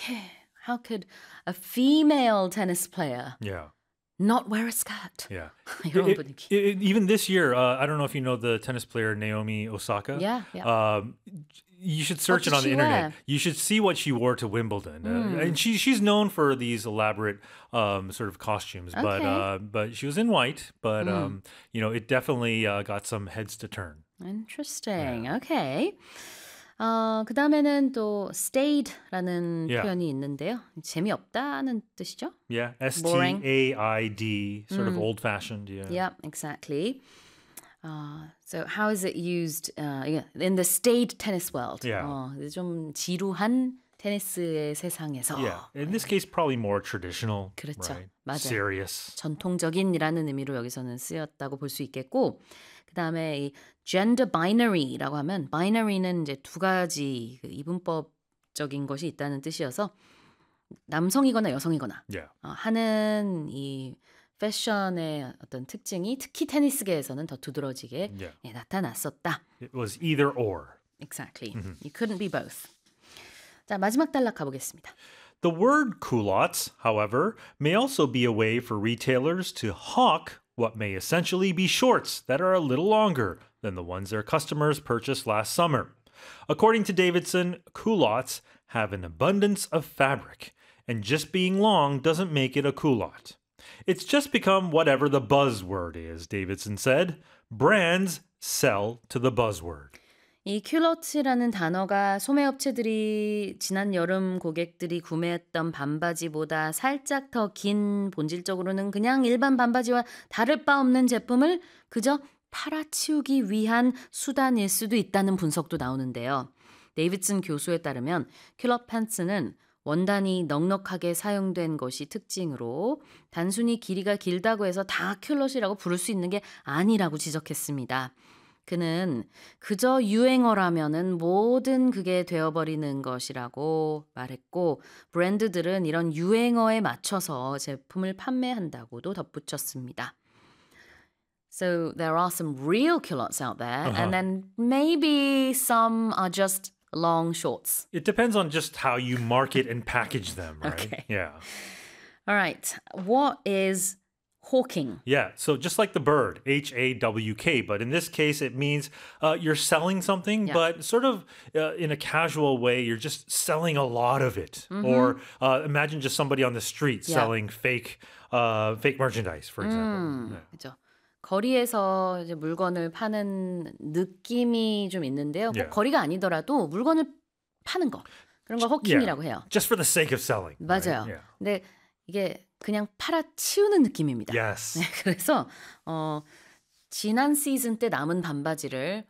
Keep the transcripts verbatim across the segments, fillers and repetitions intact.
어떻게, how could a female tennis player Yeah. not wear a skirt? Yeah. 이런 It- 분위기. it- it- even this year, uh, I don't know if you know the tennis player Naomi Osaka. Yeah, yeah. Um, you should search What it on did the she internet. wear? You should see what she wore to Wimbledon. Uh, and she she's known for these elaborate um, sort of costumes, but Okay. uh, but she was in white. But um, you know, it definitely uh, got some heads to turn. Interesting. Okay. 어, 그 다음에는 또 stayed라는 Yeah. 표현이 있는데요. 재미없다는 뜻이죠? Yeah, S T Boring. A I D, sort of old fashioned. Yeah. Yeah, exactly. Uh, so how is it used uh, yeah, in the staid tennis world? Yeah. 어, 좀 지루한 테니스의 세상에서 Yeah. In this case, probably more traditional. 그렇죠. Right? 맞아요. Serious. 전통적인이라는 의미로 여기서는 쓰였다고 볼 수 있겠고 그 다음에 이 gender binary라고 하면 binary는 이제 두 가지 그 이분법적인 것이 있다는 뜻이어서 남성이거나 여성이거나 Yeah. 어, 하는 이 패션의 어떤 특징이 특히 테니스계에서는 더 두드러지게 Yeah. 예, 나타났었다. It was either or. Exactly. You couldn't be both. 자, 마지막 단락 가보겠습니다. The word culottes, however, may also be a way for retailers to hawk what may essentially be shorts that are a little longer than the ones their customers purchased last summer. According to Davidson, culottes have an abundance of fabric, and just being long doesn't make it a culotte. It's just become whatever the buzzword is, Davidson said. Brands sell to the buzzword. 이 큐러츠라는 단어가 소매업체들이 지난 여름 고객들이 구매했던 반바지보다 살짝 더 긴 본질적으로는 그냥 일반 반바지와 다를 바 없는 제품을 그저 팔아치우기 위한 수단일 수도 있다는 분석도 나오는데요. 데이비슨 교수에 따르면 큐러 팬츠는 원단이 넉넉하게 사용된 것이 특징으로 단순히 길이가 길다고 해서 다 큐러시라고 부를 수 있는 게 아니라고 지적했습니다. 그는 그저 유행어라면은 뭐든 그게 되어버리는 것이라고 말했고 브랜드들은 이런 유행어에 맞춰서 제품을 판매한다고도 덧붙였습니다. So there are some real culottes out there Uh-huh. and then maybe some are just long shorts. It depends on just how you market and package them, right? Okay. Yeah. All right. What is hawking? Yeah, so just like the bird, H A W K, but in this case, it means uh, you're selling something, Yeah. but sort of uh, in a casual way, you're just selling a lot of it. Or uh, imagine just somebody on the street Yeah. selling fake, uh, fake merchandise, for example. Yeah. 그죠. 거리에서 이제 물건을 파는 느낌이 좀 있는데요. 꼭 Yeah. 거리가 아니더라도 물건을 파는 거. 그런 걸 호킹이라고 해요. Just for the sake of selling. right? 맞아요. Yeah. 근데 이게 그냥 팔아치우는 느낌입니다. Yes. 네, 그래서 어, 지난 시즌 때 남은 반바지를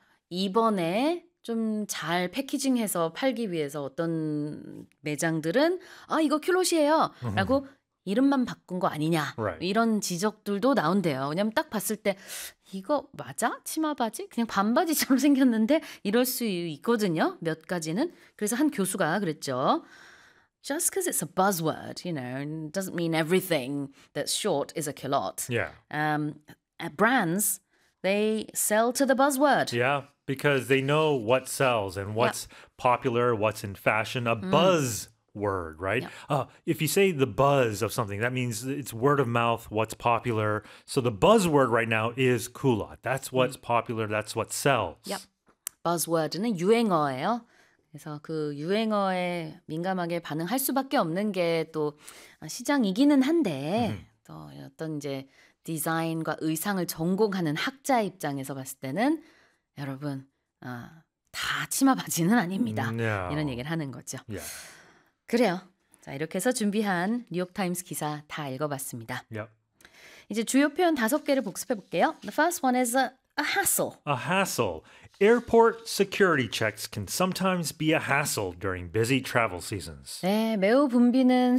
이번에 좀 잘 패키징해서 팔기 위해서 어떤 매장들은 아 이거 큐롯이에요 라고 이름만 바꾼 거 아니냐 Right. 이런 지적들도 나온대요. 왜냐면 딱 봤을 때 이거 맞아? 치마 바지? 그냥 반바지처럼 생겼는데 이럴 수 있거든요. 몇 가지는. 그래서 한 교수가 그랬죠. Just because it's a buzzword, you know, doesn't mean everything that's short is a culotte. Yeah. Um, uh, brands, they sell to the buzzword. Yeah, because they know what sells and what's popular, what's in fashion. A buzz word, right? Uh, if you say the buzz of something, that means it's word of mouth, what's popular. So the buzzword right now is culotte. That's what's popular. That's what sells. Yep. buzzword는 유행어예요. 그래서 그 유행어에 민감하게 반응할 수밖에 없는 게 또 시장이기는 한데 또 어떤 이제 디자인과 의상을 전공하는 학자 입장에서 봤을 때는 여러분 아, 다 치마 바지는 아닙니다. No. 이런 얘기를 하는 거죠. Yeah. 그래요. 자, 이렇게 해서 준비한 뉴욕타임스 기사 다 읽어봤습니다. Yep. 이제 주요 표현 다섯 개를 복습해 볼게요. The first one is a, a hassle. A hassle. Airport security checks can sometimes be a hassle during busy travel seasons. 네, 매우 붐비는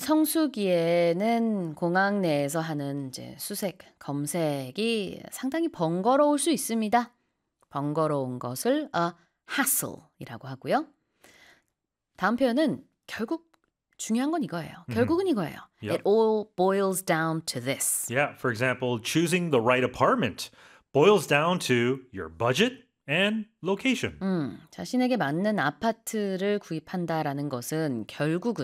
성수기에는 공항 내에서 하는 이제 수색, 검색이 상당히 번거로울 수 있습니다. 번거로운 것을 a hassle이라고 하고요. 다음 표현은 결국 중요한 건 이거예요. 결국은 이거예요. Yep. It all boils down to this. Yeah, for example, choosing the right apartment boils down to your budget and location. 음, 자신에게 맞는 아파트를 구입한다라는 것은 결국은